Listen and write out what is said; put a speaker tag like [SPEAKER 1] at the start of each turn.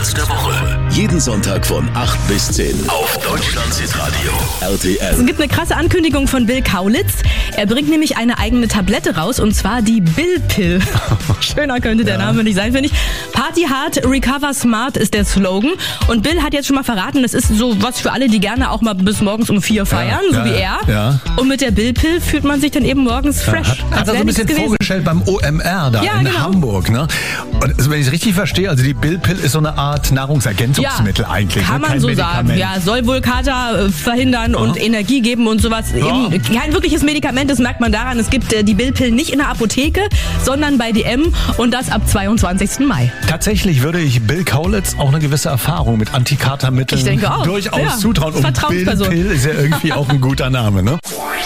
[SPEAKER 1] Herz der Woche. Jeden Sonntag von 8 bis 10 auf Deutschlands Hitradio RTL.
[SPEAKER 2] Es gibt eine krasse Ankündigung von Bill Kaulitz. Er bringt nämlich eine eigene Tablette raus, und zwar die Bill-Pill. Schöner könnte der Name nicht sein, finde ich. Party hard, recover smart ist der Slogan. Und Bill hat jetzt schon mal verraten, das ist so was für alle, die gerne auch mal bis morgens um 4 feiern, so wie er.
[SPEAKER 3] Ja.
[SPEAKER 2] Und mit der Bill-Pill fühlt man sich dann eben morgens fresh.
[SPEAKER 3] Hat er so ein bisschen vorgestellt beim OMR da in
[SPEAKER 2] genau.
[SPEAKER 3] Hamburg. Ne? Und also, wenn ich es richtig verstehe, also die Bill-Pill ist so eine Art Nahrungsergänzungsmittel eigentlich.
[SPEAKER 2] Kann
[SPEAKER 3] ne?
[SPEAKER 2] man so sagen. Ja, soll wohl Kater verhindern und Energie geben und sowas. Eben kein wirkliches Medikament, das merkt man daran. Es gibt die Bill-Pill nicht in der Apotheke, sondern bei DM, und das ab 22. Mai.
[SPEAKER 3] Tatsächlich würde ich Bill Kaulitz auch eine gewisse Erfahrung mit Antikatermitteln
[SPEAKER 2] Ich denke auch.
[SPEAKER 3] durchaus zutrauen. Und
[SPEAKER 2] Vertrauensperson.
[SPEAKER 3] Bill-Pill ist ja irgendwie auch ein guter Name, ne?